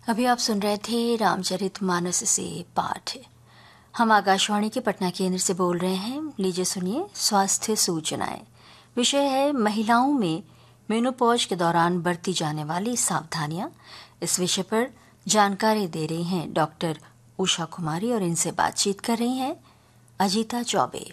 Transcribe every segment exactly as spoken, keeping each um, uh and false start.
अभी आप सुन रहे थे रामचरितमानस से पाठ। हम आकाशवाणी के पटना केंद्र से बोल रहे हैं। लीजिए सुनिए स्वास्थ्य सूचनाएं। विषय है महिलाओं में मेनोपॉज के दौरान बरती जाने वाली सावधानियां। इस विषय पर जानकारी दे रही हैं डॉक्टर उषा कुमारी और इनसे बातचीत कर रही हैं अजीता चौबे।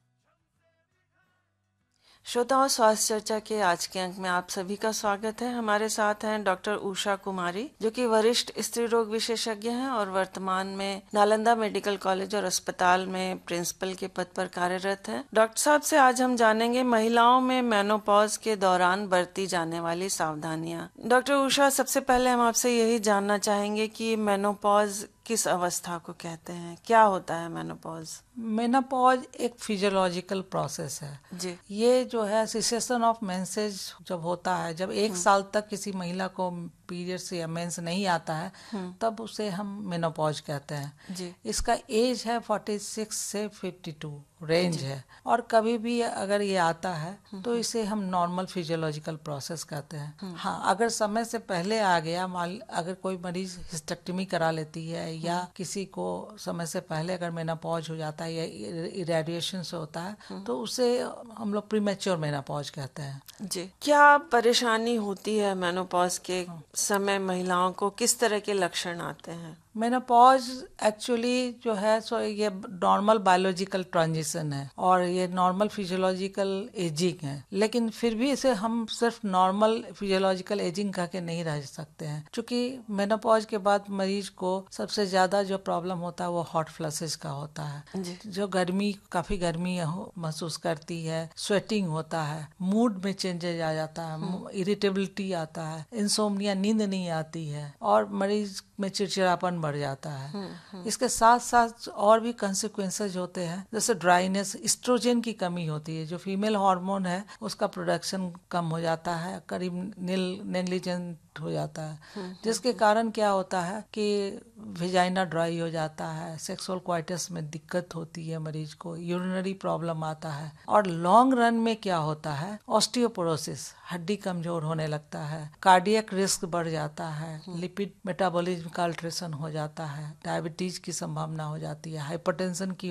श्रोताओं, स्वास्थ्य चर्चा के आज के अंक में आप सभी का स्वागत है। हमारे साथ हैं डॉक्टर उषा कुमारी, जो कि वरिष्ठ स्त्री रोग विशेषज्ञ हैं और वर्तमान में नालंदा मेडिकल कॉलेज और अस्पताल में प्रिंसिपल के पद पर कार्यरत हैं। डॉक्टर साहब से आज हम जानेंगे महिलाओं में मेनोपॉज के दौरान बरती जाने वाली सावधानियां। डॉक्टर उषा, सबसे पहले हम आपसे यही जानना चाहेंगे कि मेनोपॉज किस अवस्था को कहते हैं, क्या होता है मेनोपॉज? मेनोपॉज एक फिजियोलॉजिकल प्रोसेस है जी। ये जो है सेसेशन ऑफ मेंसेज जब होता है, जब एक साल तक किसी महिला को पीरियड्स या मेंस नहीं आता है, तब उसे हम मेनोपॉज कहते हैं। जी। इसका एज है छियालीस से बावन रेंज है, और कभी भी अगर ये आता है तो इसे हम नॉर्मल फिजियोलॉजिकल प्रोसेस कहते हैं। हाँ, अगर समय से पहले आ गया, मान अगर कोई मरीज हिस्टेक्टमी करा लेती है या किसी को समय से पहले अगर मेनोपॉज हो जाता है या इरेडिएशन से होता है, तो उसे हम लोग प्रीमेच्योर मेनोपॉज कहते हैं। जी। क्या परेशानी होती है मेनोपॉज के समय महिलाओं को? किस तरह के लक्षण आते हैं? मेनोपॉज एक्चुअली जो है सो ये नॉर्मल बायोलॉजिकल ट्रांजिशन है और ये नॉर्मल फिजियोलॉजिकल एजिंग है, लेकिन फिर भी इसे हम सिर्फ नॉर्मल फिजियोलॉजिकल एजिंग कह के नहीं रह सकते हैं, क्योंकि मेनोपॉज के बाद मरीज को सबसे ज्यादा जो प्रॉब्लम होता है वो हॉट फ्लशेस का होता है। जो गर्मी, काफी गर्मी महसूस करती है, स्वेटिंग होता है, मूड में चेंजेस आ जाता है, इरिटेबिलिटी आता है, इंसोम्निया, नींद नहीं आती है, और मरीज में चिड़चिड़ापन बढ़ जाता है। इसके साथ साथ और भी कंसिक्वेंसेज होते हैं, जैसे ड्राइनेस, एस्ट्रोजन की कमी होती है, जो फीमेल हार्मोन है उसका प्रोडक्शन कम हो जाता है, करीब नील नेग्लिजेंट हो जाता है, जिसके कारण क्या होता है कि वेजाइना ड्राई हो जाता है, सेक्सुअल क्वाइटस में दिक्कत होती है मरीज को, यूरिनरी प्रॉब्लम आता है, और लॉन्ग रन में क्या होता है, ऑस्टियोपोरोसिस, हड्डी कमजोर होने लगता है, कार्डियक रिस्क बढ़ जाता है, लिपिड मेटाबॉलिज्म का अल्ट्रेशन हो जाता है, डायबिटीज की संभावना हो जाती है, हाइपरटेंशन की